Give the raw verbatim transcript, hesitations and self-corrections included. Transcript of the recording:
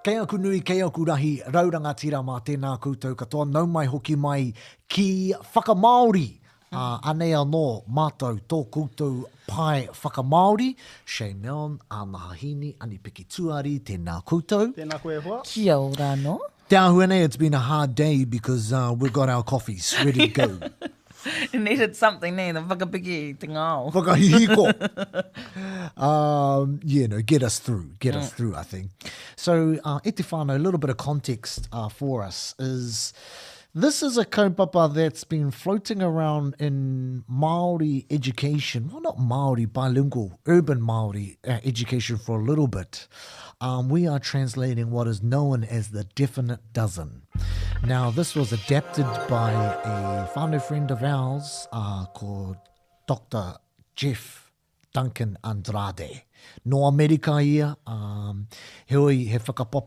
Kei aku nui, kei aku rahi, rauranga tira mā tēnā koutou katoa, nau mai hoki mai ki whakamaori. Uh, anei anō mātou tō koutou pai whakamaori, Shay Milne, Āna Hahini, Ani Piki Tuari, tēnā koutou. Tēnā koe hoa. Kia ora no. Te ahuene, it's been a hard day because uh, we've got our coffees ready to go. You needed something there, the whakapiki te ngao. Whakahiko. um, yeah, no, get us through, get us through, I think. So, uh, e te whānau, a little bit of context uh, for us is this is a kaupapa that's been floating around in Māori education, well, not Māori, bilingual, urban Māori uh, education for a little bit. Um, we are translating what is known as the definite dozen. Now, this was adapted by a whānau friend of ours uh, called Doctor Jeff Duncan Andrade. No Amerika ia, um, heoi he whakapopo